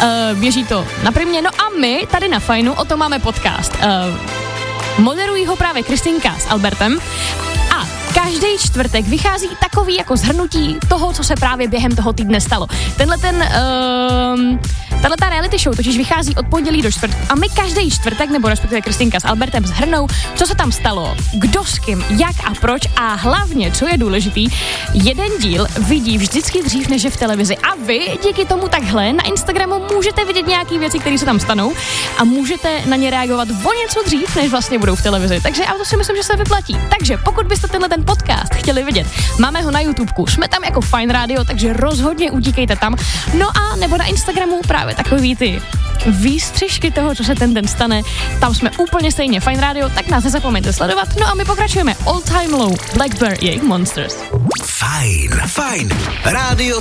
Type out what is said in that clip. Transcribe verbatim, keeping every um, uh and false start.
běží to na Primě, no a my tady na Fajnu o tom máme podcast. Uh, moderují ho právě Kristýnka s Albertem a každý čtvrtek vychází takový jako shrnutí toho, co se právě během toho týdne stalo. Tenhle ten, uh, tahle ta reality show totiž vychází od pondělí do čtvrtku a my každý čtvrtek, nebo respektive Kristýnka s Albertem shrnou, co se tam stalo, kdo s kým, jak a proč a hlavně, co je důležitý, jeden díl vidí vždycky dřív, než je v televizi a vy díky tomu takhle na Instagramu můžete vidět nějaký věci, které se tam stanou a můžete na ně reagovat o něco dřív, než vlastně budou v televizi. Takže a to si myslím, že se vyplatí. Takže pokud byste tenhle ten podcast chtěli vidět, máme ho na YouTubeku, jsme tam jako Fine Radio, takže rozhodně utíkejte tam. No a nebo na Instagramu právě takový ty výstřižky toho, co se ten den stane. Tam jsme úplně stejně Fine Radio, tak nás nezapomeňte sledovat. No a my pokračujeme All Time Low, Black Bear, jejich Monsters. Fajn, fajn, rádio